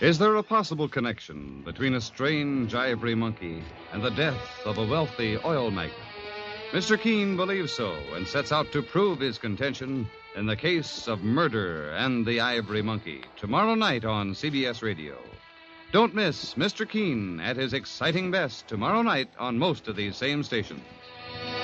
Is there a possible connection between a strange ivory monkey and the death of a wealthy oil magnate? Mr. Keen believes so and sets out to prove his contention in the case of Murder and the Ivory Monkey, tomorrow night on CBS Radio. Don't miss Mr. Keen at his exciting best tomorrow night on most of these same stations.